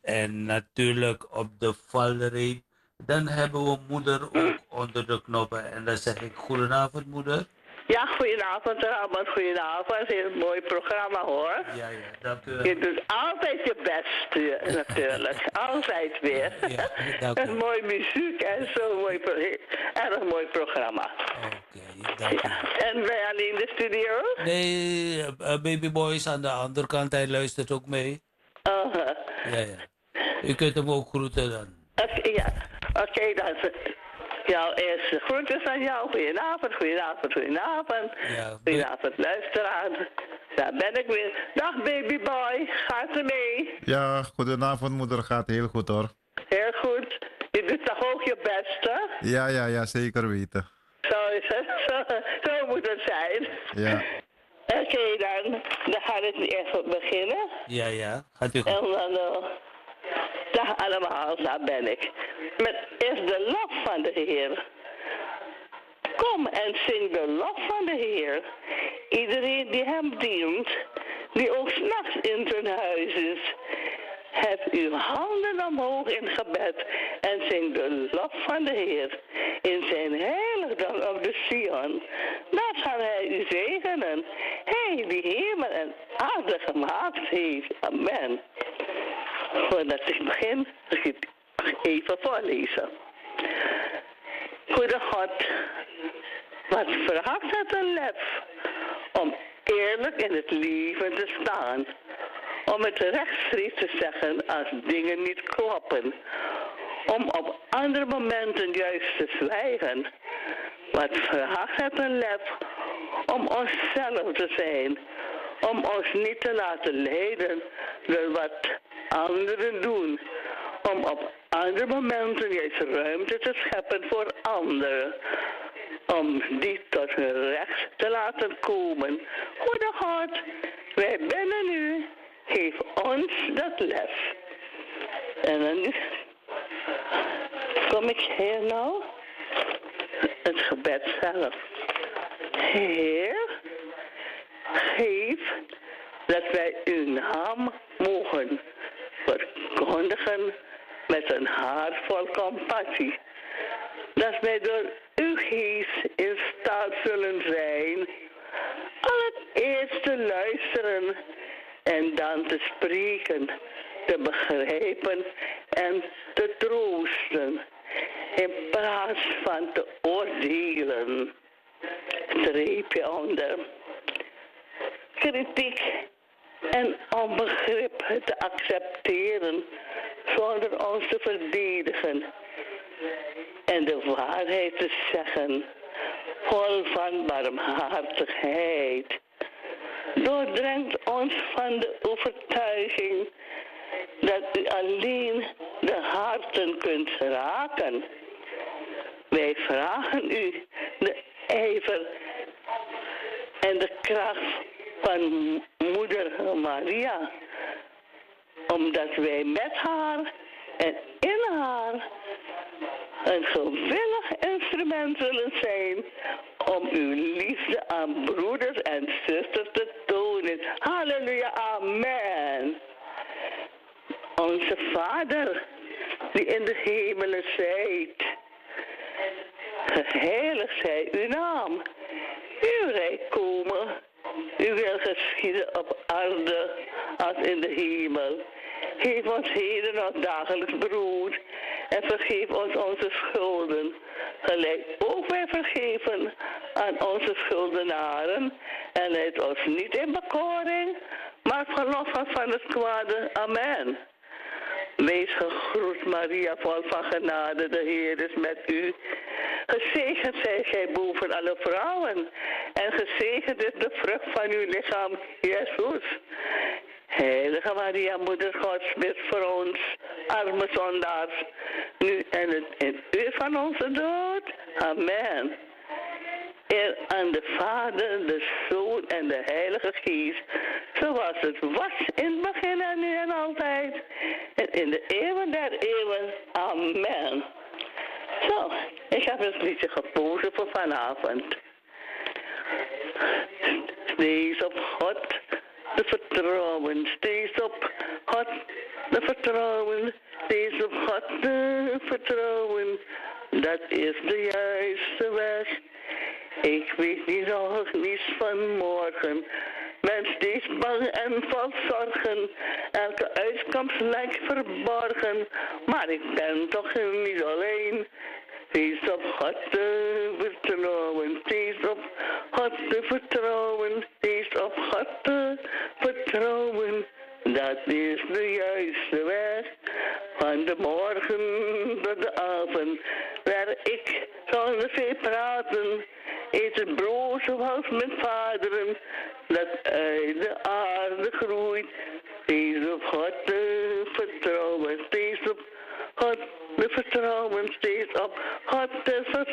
En natuurlijk op de valreep. Dan hebben we moeder ook onder de knoppen. En dan zeg ik goedenavond moeder. Ja, goedenavond Ramon, goedenavond. Heel mooi programma hoor. Ja, dank u wel. Je doet altijd je best natuurlijk. Altijd weer. Ja, dank u. En mooi muziek en zo mooi, erg mooi programma. Oké, dank u. En wij alleen in de studio? Nee, Babyboy is aan de andere kant. Hij luistert ook mee. Ja. U kunt hem ook groeten dan. Oké, dan. Jouw eerste groetjes aan jou. Goedenavond. Ja, goedenavond, luisteraar. Daar ben ik weer. Dag babyboy, gaat er mee? Ja, goedenavond moeder, gaat heel goed hoor. Heel goed. Je doet toch ook je best, hè? Ja, zeker weten. Zo is het. Zo moet het zijn. Ja. Oké, dan ga ik even beginnen. Ja, gaat u goed. En dan, dag allemaal, daar ben ik. Met is de lof van de Heer. Kom en zing de lof van de Heer. Iedereen die hem dient, die ook 's nachts in zijn huis is. Hef uw handen omhoog in gebed en zing de lof van de Heer. In zijn heiligdom op de Sion. Dan zal hij u zegenen. Hij die hemel en aarde gemaakt heeft. Amen. Voordat ik begin, ga ik even voorlezen. Goede God, wat vraagt het een lef om eerlijk in het leven te staan. Om het rechtstreeks te zeggen als dingen niet kloppen. Om op andere momenten juist te zwijgen. Wat vraagt het een lef om onszelf te zijn. Om ons niet te laten leiden door wat anderen doen. Om op andere momenten juist ruimte te scheppen voor anderen. Om die tot hun recht te laten komen. Goede God, wij bidden u. Geef ons dat lef. En dan kom ik hier nou. Het gebed zelf. Heer, geef dat wij uw naam mogen verkondigen met een hart vol compassie. Dat wij door uw geest in staat zullen zijn allereerst te luisteren en dan te spreken, te begrijpen en te troosten, in plaats van te oordelen. Streepje onder. Kritiek en onbegrip te accepteren zonder ons te verdedigen. En de waarheid te zeggen, vol van barmhartigheid. Doordrengt ons van de overtuiging dat u alleen de harten kunt raken. Wij vragen u de ijver en de kracht van moeder Maria, omdat wij met haar en in haar een gewillig instrument zullen zijn om uw liefde aan broeders en zusters te tonen. Halleluja, amen. Onze Vader, die in de hemelen zijt, geheiligd zij uw naam. Uw rijk komen, uw wil geschieden op aarde als in de hemel. Geef ons heden ons dagelijks brood en vergeef ons onze schulden, gelijk ook wij vergeven aan onze schuldenaren. En leid ons niet in bekoring, maar verlos ons van het kwade. Amen. Wees gegroet, Maria, vol van genade, de Heer is met u. Gezegend zijt gij boven alle vrouwen, en gezegend is de vrucht van uw lichaam, Jezus. Heilige Maria, Moeder Gods, bid voor ons, arme zondaars, nu en in het uur van onze dood. Amen. Eer aan de Vader, de Zoon en de Heilige Geest, zoals het was in het begin en nu en altijd, en in de eeuwen der eeuwen. Amen. Zo, ik heb een liedje gekozen voor vanavond. Steeds op God te vertrouwen, steeds op God te vertrouwen, steeds op God te vertrouwen. Dat is de juiste weg. Ik weet niet nog niets van morgen. Ben steeds bang en vol zorgen. Elke uitkomst lijkt verborgen. Maar ik ben toch niet alleen. Steeds op God te vertrouwen. Steeds op God te vertrouwen. Steeds op God te vertrouwen. Dat is de juiste weg. Van de morgen tot de avond. Waar ik zonder veel praten. Eet het brood zoals mijn vaderen. Dat uit de aarde groeit. Steeds op God te vertrouwen. Steeds op God te vertrouwen. Steeds op God te vertrouwen.